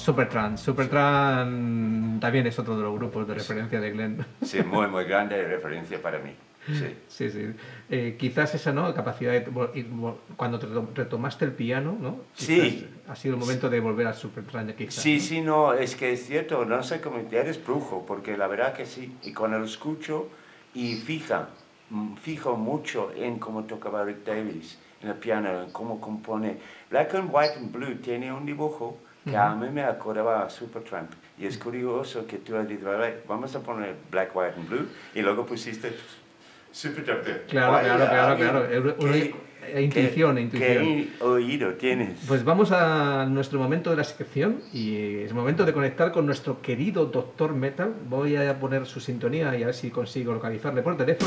Supertramp. Supertramp también es otro de los grupos de referencia de Glenn. Sí, muy, muy grande referencia para mí. Sí. Sí, sí. Quizás esa, ¿no? Capacidad de... Cuando te retomaste el piano, ¿no? Sí. Ha sido el momento de volver al Supertramp, quizás. Sí, ¿no? sí, no, es que es cierto, no sé cómo, eres brujo, porque la verdad que sí. Y cuando lo escucho y fijo mucho en cómo tocaba Rick Davies en el piano, en cómo compone. Black and White and Blue tiene un dibujo que a mí me acordaba a Supertramp. Y es curioso que tú has dicho, vamos a poner Black, White and Blue, y luego pusiste Supertramp. Claro. Intuición. ¿Qué oído tienes? Pues vamos a nuestro momento de la sección y es momento de conectar con nuestro querido Dr. Metal. Voy a poner su sintonía y a ver si consigo localizarle por teléfono.